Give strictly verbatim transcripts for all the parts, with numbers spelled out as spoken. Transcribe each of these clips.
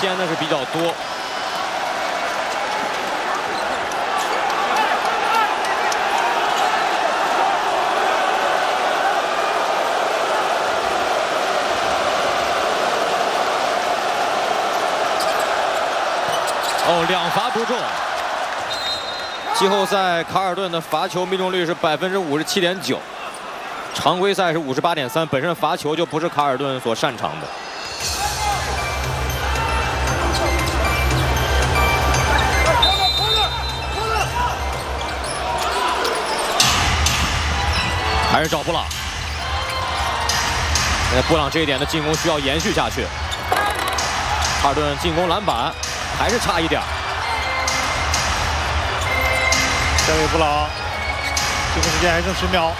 偏的是比较多。哦，两罚不中。季后赛卡尔顿的罚球命中率是百分之五十七点九，常规赛是五十八点三，本身罚球就不是卡尔顿所擅长的。还是找布朗。现在布朗这一点的进攻需要延续下去。卡尔顿进攻篮板还是差一点。 交给布朗，进攻时间还剩十秒，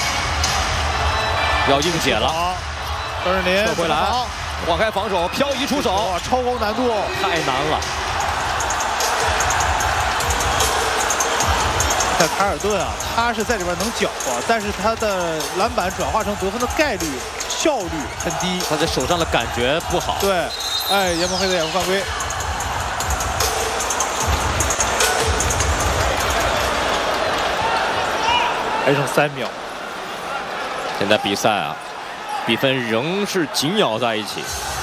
要硬解了。 德尔林撤回来，晃开防守，漂移出手， 哇，超高难度， 太难了。 在卡尔顿啊，他是在里边能搅和，但是他的篮板转化成得分的概率、效率很低， 他在手上的感觉不好。 对，哎，严蒙黑的掩护犯规。还剩三秒。 现在比赛啊，比分仍是紧咬在一起。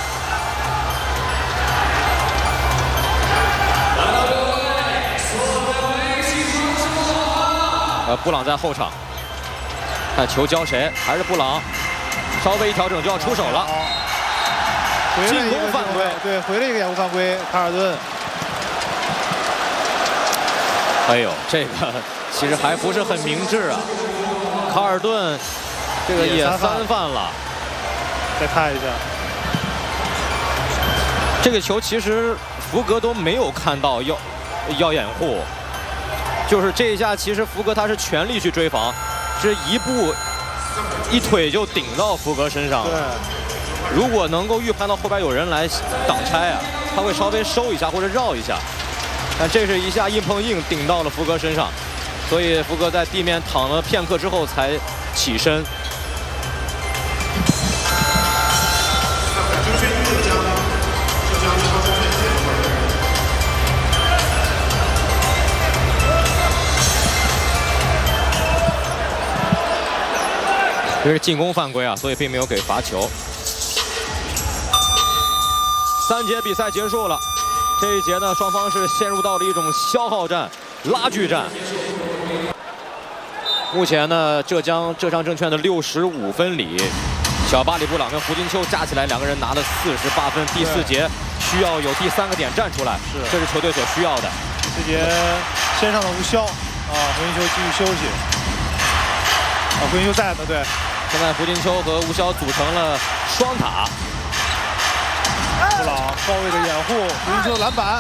呃，布朗在后场，看球交谁？还是布朗，稍微一调整就要出手了。进攻犯规， 对，回了一个掩护犯规，卡尔顿。 哎呦，这个。其实还不是很明智啊，卡尔顿这个也三犯了。 再看一下， 这个球其实福格都没有看到要要掩护，就是这一下其实福格他是全力去追防，这一步一腿就顶到福格身上了。 对， 如果能够预判到后边有人来挡拆啊，他会稍微收一下或者绕一下，但这是一下硬碰硬顶到了福格身上。所以福格在地面躺了片刻之后才起身。这是进攻犯规啊，所以并没有给罚球。三节比赛结束了，这一节呢，双方是陷入到了一种消耗战、拉锯战。目前呢，浙江浙商证券的六十五分里，小巴里布朗跟胡金秋加起来两个人拿了四十八分。第四节需要有第三个点站出来，是这是球队所需要的。 第四节先上的吴骁啊，胡金秋继续休息。啊，胡金秋在呢，对。 现在胡金秋和吴骁组成了双塔。 布朗高位的掩护，胡金秋的篮板。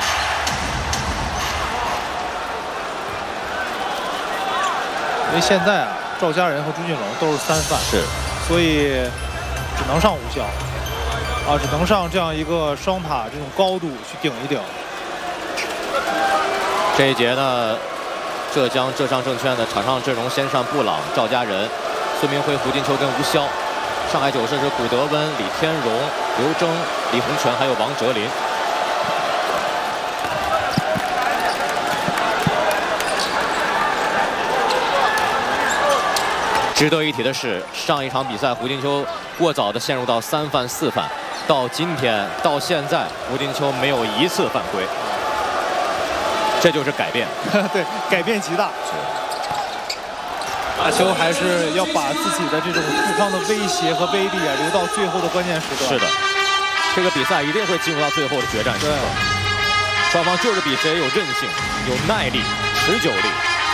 因为现在啊，赵家人和朱俊龙都是三犯， 是， 所以只能上吴骁，啊，只能上这样一个双塔这种高度去顶一顶。 这一节呢，浙江浙商证券的场上阵容先上布朗、赵家人、孙明辉、胡金秋跟吴骁，上海九社是古德温、李天荣、刘铮、李洪权还有王哲林。值得一提的是，上一场比赛胡金秋过早的陷入到三犯四犯，到今天到现在，胡金秋没有一次犯规，这就是改变。 对，改变极大。打球还是要把自己的这种对方的威胁和威力啊留到最后的关键时刻。 是的，这个比赛一定会进入到最后的决战时刻。双方就是比谁有韧性、有耐力、持久力。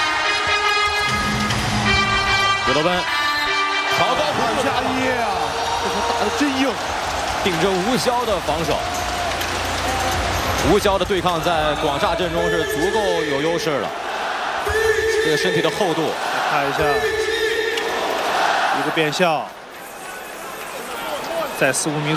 古德温，超高二加一啊！这球打得真硬， 顶着吴骁的防守。吴骁的对抗在广厦阵中是足够有优势了。这个身体的厚度， 看一下，一个变向，在四五米